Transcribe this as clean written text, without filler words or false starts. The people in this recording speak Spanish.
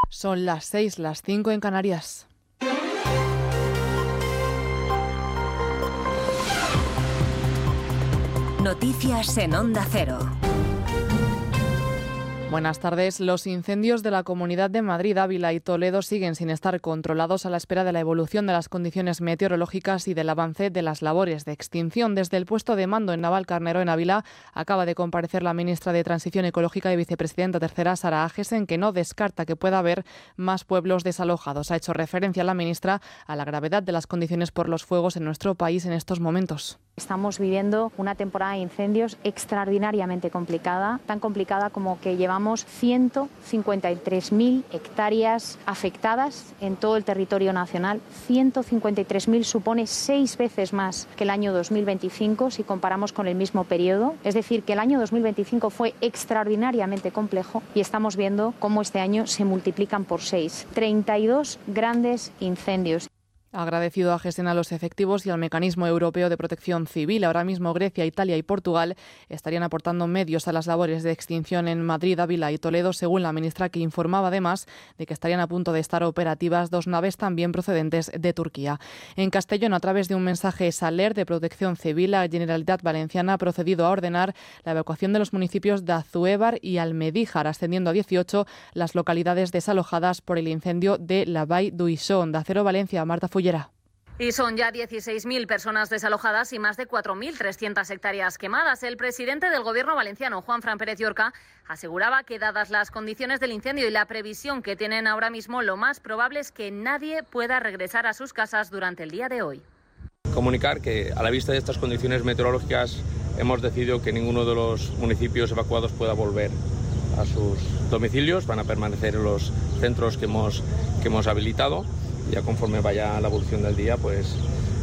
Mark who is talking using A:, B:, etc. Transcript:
A: Son las 6, las 5 en Canarias.
B: Noticias en Onda Cero.
A: Buenas tardes. Los incendios de la Comunidad de Madrid, Ávila y Toledo siguen sin estar controlados a la espera de la evolución de las condiciones meteorológicas y del avance de las labores de extinción. Desde el puesto de mando en Navalcarnero, en Ávila, acaba de comparecer la ministra de Transición Ecológica y vicepresidenta tercera, Sara Agesen, que no descarta que pueda haber más pueblos desalojados. Ha hecho referencia la ministra a la gravedad de las condiciones por los fuegos en nuestro país en estos momentos.
C: Estamos viviendo una temporada de incendios extraordinariamente complicada, tan complicada como que llevamos 153.000 hectáreas afectadas en todo el territorio nacional. 153.000 supone 6 veces más que el año 2025 si comparamos con el mismo periodo. Es decir, que el año 2025 fue extraordinariamente complejo y estamos viendo cómo este año se multiplican por 6. 32 grandes incendios.
A: Ha agradecido a Agesen a los efectivos y al Mecanismo Europeo de Protección Civil. Ahora mismo Grecia, Italia y Portugal estarían aportando medios a las labores de extinción en Madrid, Ávila y Toledo, según la ministra, que informaba además de que estarían a punto de estar operativas 2 naves también procedentes de Turquía. En Castellón, a través de un mensaje Saler de Protección Civil, la Generalitat Valenciana ha procedido a ordenar la evacuación de los municipios de Azuévar y Almedíjar, ascendiendo a 18 las localidades desalojadas por el incendio de la Vall d'Uixó. De Acero Valencia, Marta Fullera.
D: Y son ya 16.000 personas desalojadas y más de 4.300 hectáreas quemadas. El presidente del Gobierno valenciano, Juanfran Pérez Llorca, aseguraba que, dadas las condiciones del incendio y la previsión que tienen ahora mismo, lo más probable es que nadie pueda regresar a sus casas durante el día de hoy.
E: Comunicar que, a la vista de estas condiciones meteorológicas, hemos decidido que ninguno de los municipios evacuados pueda volver a sus domicilios. Van a permanecer en los centros que hemos habilitado. Ya conforme vaya la evolución del día, pues